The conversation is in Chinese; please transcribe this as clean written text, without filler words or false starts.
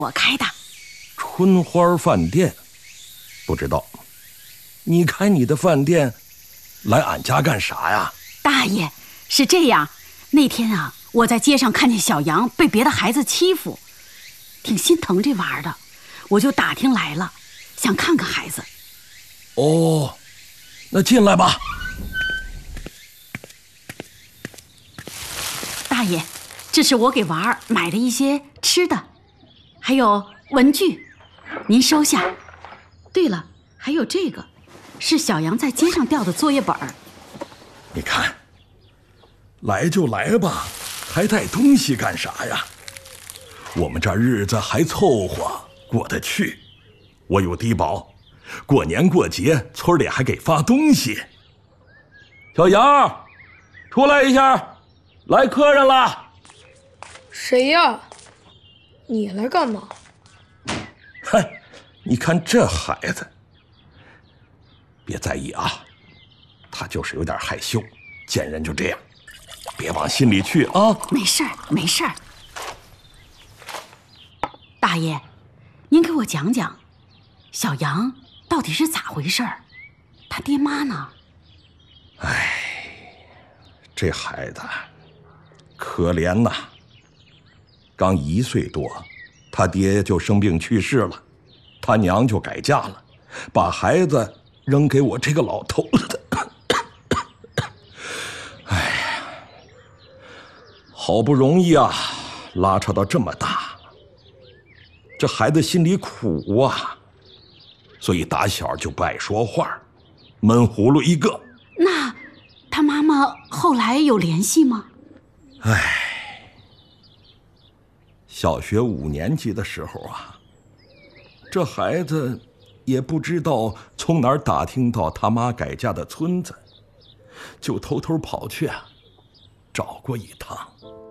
我开的。 春花饭店，不知道。你开你的饭店，来俺家干啥呀？ 大爷，是这样，那天啊，我在街上看见小杨被别的孩子欺负，挺心疼这娃儿的，我就打听来了，想看看孩子。 哦，那进来吧。 大爷，这是我给娃儿买的一些吃的，还有文具，您收下。对了，还有这个，是小杨在街上掉的作业本儿。 你看，来就来吧，还带东西干啥呀？我们这日子还凑合过得去，我有低保，过年过节村里还给发东西。小杨，出来一下，来客人了。 谁呀？你来干嘛？ 嗨，你看这孩子，别在意啊，他就是有点害羞，见人就这样，别往心里去啊。 没事儿，没事儿。大爷，您给我讲讲，小杨到底是咋回事儿？他爹妈呢？ 哎，这孩子可怜呐，刚1岁多，他爹就生病去世了，他娘就改嫁了，把孩子扔给我这个老头子。哎呀，好不容易啊，拉扯到这么大，这孩子心里苦啊，所以打小就不爱说话，闷葫芦一个。 那他妈妈后来有联系吗？ 哎，小学5年级的时候啊，这孩子也不知道从哪儿打听到他妈改嫁的村子，就偷偷跑去啊，找过一趟。